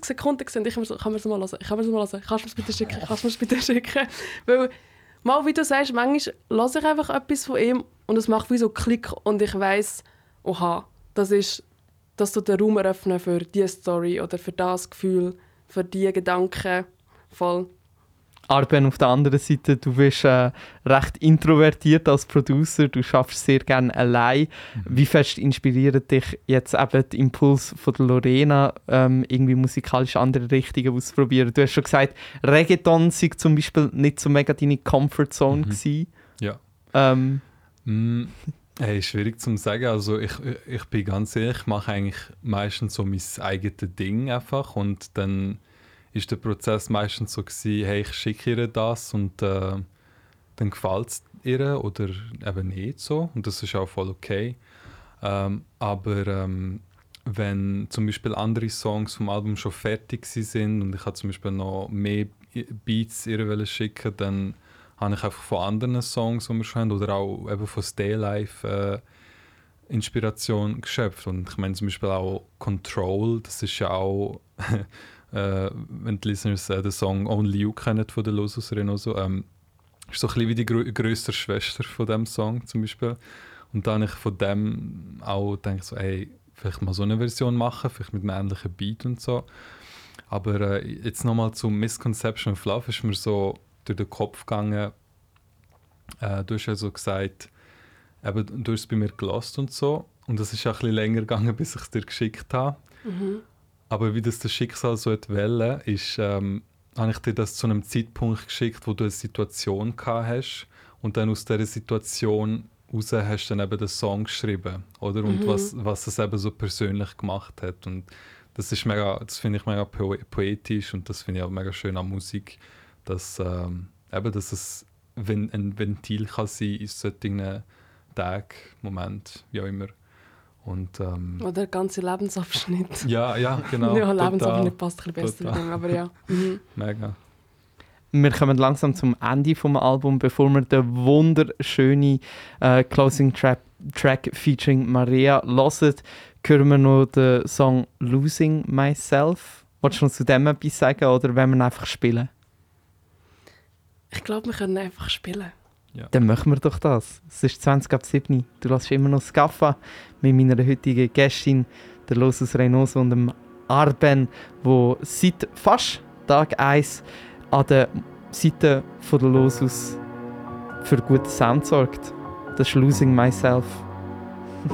Sekunden gesehen, ich immer so, kann man es mal hören, kannst du mir es bitte schicken, weil, mal wie du sagst, manchmal höre ich einfach etwas von ihm und es macht wie so Klick und ich weiss, oha, das tut den Raum eröffnen für diese Story oder für das Gefühl, für diese Gedanken, voll. Arben, auf der anderen Seite, du bist recht introvertiert als Producer, du schaffst sehr gerne allein. Wie fest inspiriert dich jetzt eben der Impuls von der Lorena, irgendwie musikalisch andere Richtungen auszuprobieren? Du hast schon gesagt, Reggaeton sei zum Beispiel nicht so mega deine Comfortzone gewesen. Ja. Hey, schwierig zu sagen. Also ich bin ganz ehrlich, ich mache eigentlich meistens so mein eigenes Ding einfach und dann ist der Prozess meistens so gewesen, hey, ich schicke ihr das und dann gefällt es ihr oder eben nicht so und das ist auch voll okay. Aber wenn zum Beispiel andere Songs vom Album schon fertig sind und ich habe zum Beispiel noch mehr Beats ihr schicken, dann habe ich einfach von anderen Songs, die wir schon haben, oder auch eben von Stay Alive Inspiration geschöpft. Und ich meine zum Beispiel auch Control, das ist ja auch wenn die Listeners den Song Only You kennen von der Losus Renoso, ist so ein bisschen wie die grössere Schwester von diesem Song zum Beispiel. Und dann habe ich von dem auch gedacht, so, ey, vielleicht mal so eine Version machen, vielleicht mit einem ähnlichen Beat und so. Aber jetzt nochmal zum Misconception of Love ist mir so durch den Kopf gegangen. Du hast ja so gesagt, eben, du hast es bei mir gelassen und so. Und das ist auch ein bisschen länger gegangen, bis ich es dir geschickt habe. Aber wie das Schicksal so wollte, ist, habe ich dir das zu einem Zeitpunkt geschickt, wo du eine Situation gehabt hast und dann aus dieser Situation raus hast du dann eben den Song geschrieben, oder? Und was es eben so persönlich gemacht hat. Und das finde ich mega poetisch und das finde ich auch mega schön an Musik, dass es ein Ventil kann sein in solchen Tagen, Momenten, wie auch immer. Und, oder der ganze Lebensabschnitt. Ja, genau. Ja, Lebensabschnitt passt ein bisschen besser, aber ja. Mega. Wir kommen langsam zum Ende des Albums, bevor wir den wunderschönen Closing Track featuring Maria hören, hören wir noch den Song «Losing Myself». Wolltest du noch zu dem etwas sagen oder wollen wir einfach spielen? Ich glaube, wir können einfach spielen. Ja. Dann machen wir doch das. Es ist 20:07. Du lässt immer noch Skaffa mit meiner heutigen Gästin, der Losus Reynoso und dem Arben, der seit fast Tag 1 an der Seite von der Losus für guten Sound sorgt. Das ist «Losing Myself».